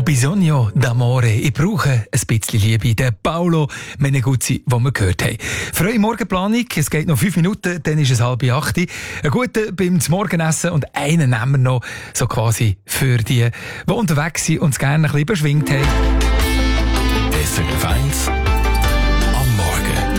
bisogno d'amore. Ich brauche ein bisschen Liebe. Der Paolo Meneguzzi, den wir gehört haben. Freie Morgenplanung. Es geht noch 5 Minuten, dann ist es 7:30. Einen guten beim Morgenessen und einen nehmen wir noch so quasi für die unterwegs sind und es gerne ein bisschen beschwingt haben. SRF 1